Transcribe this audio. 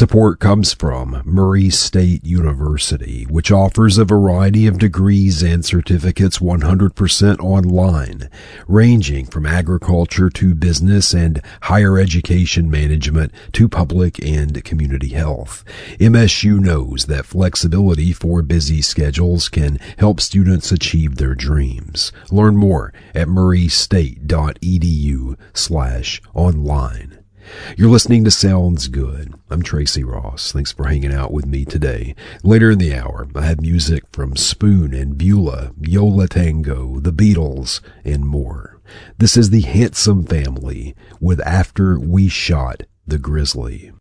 Support comes from Murray State University, which offers a variety of degrees and certificates 100% online, ranging from agriculture to business and higher education management to public and community health. MSU knows that flexibility for busy schedules can help students achieve their dreams. Learn more at murraystate.edu/online. You're listening to Sounds Good. I'm Tracy Ross. Thanks for hanging out with me today. Later in the hour, I have music from Spoon and Beulah, Yo La Tengo, The Beatles, and more. This is the Handsome Family with After We Shot the Grizzly.